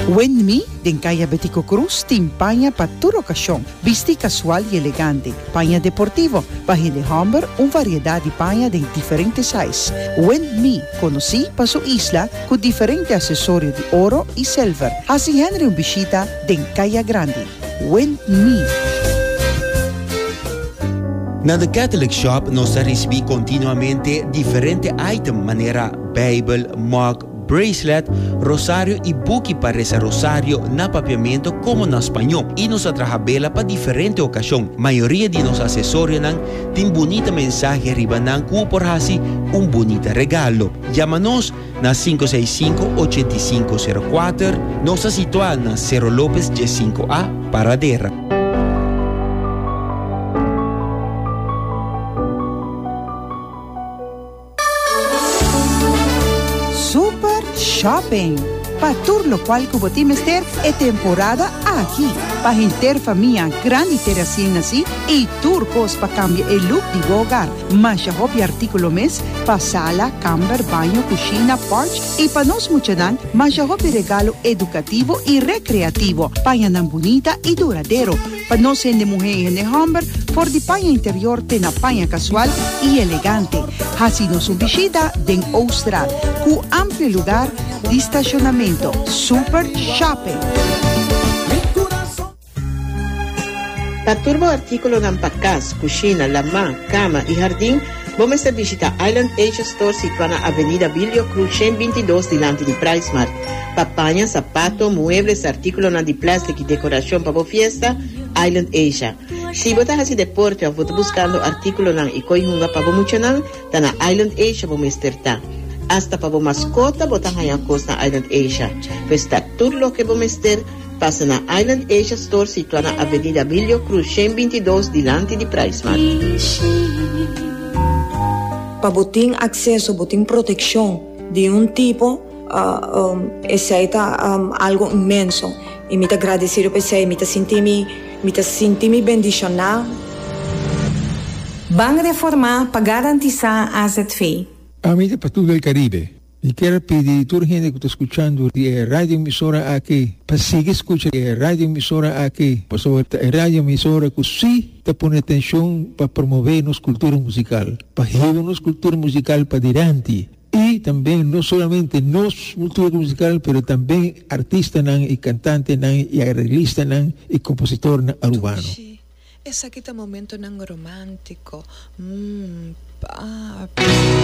When Me, den Caia Betico Cruz, te paña para tu ocasión. Vesti casual y elegante. Paña deportivo. Paña de Humber, una variedad de paña de diferentes sizes. When Me, conocí para su isla con diferentes accesorios de oro y silver. Así Henry un visita den Caia Grande. When Me. Na The Catholic Shop nós recebemos continuamente diferentes items, maneira Bible, mug, bracelet, rosário e buque para esse rosário na papiamento como na espanhol. E nos atrajabela para diferentes ocasiões. Maioria de nossos acessórios tem bonita mensagem arriba com por assim bonito regalo. Chama-nos na 565-8504, nossa situada na Cerro Lopes G5A, Paradera. Shopping. Para todo lo cual que você mester é temporada aqui. Para ter família grande ter assim assim e turcos para cambiar o look de hogar. Mas já hobby artículo mês para sala, camber, banho, cozinha, porch e para nós muchanan, mas já hobby regalo educativo e recreativo. Paña nan bonita e duradeiro. Para nós de mulher e de homem, for de paña interior tem a paña casual e elegante. Assim nos visita den Austral, com amplo lugar de estacionamento. Super Shopping. Para turbo artículo ng pagkas, kusina, lama, cama e jardim, vamos a visitar Island Asia Store situada na Avenida Vilio Cruz 122 delante de Price Mart. Papanha, sapato, muebles, artículos de plástico e decoração para a fiesta, Island Asia. Se você está deporte ou você buscando artículos ng ikoy-hunga para a muchanan, está na Island Asia vamos estar. Hasta para a mascota, botang hayang cost na Island Asia. Pues está tudo lo que vamos ter, passa na Island Asia Store situada na Avenida Vilio Cruz 122 delante de Price Mart. Para botar acesso, botar proteção de tipo, esse algo imenso. E me agradecer por isso, me sentir bendicionado. Van reformar para garantizar a ZV. Amiga para todo el Caribe, y quiero pedir a toda la gente que está escuchando de radio emisora aquí, para seguir escuchando radio emisora aquí, por sobre radio emisora que sí te pone atención para promover nuestra cultura musical, para llevar nuestra cultura musical para adelante. Y también no solamente nuestra cultura musical, pero también artistas y cantantes y arreglistas y compositores urbanos. Es aquí el momento romántico.